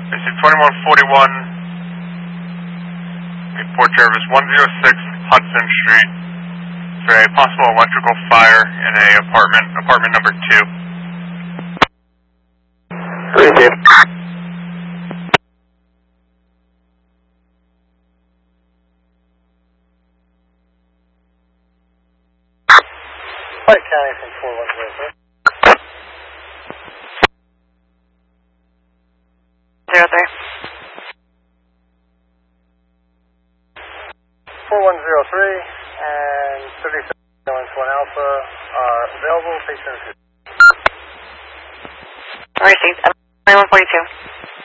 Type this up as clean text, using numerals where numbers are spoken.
This is 2141, report service 106 Hudson Street for a possible electrical fire in a apartment number 2. Received. White County from 4103. 03. 4103 and 37 Alpha are available. Patient Received. 2142.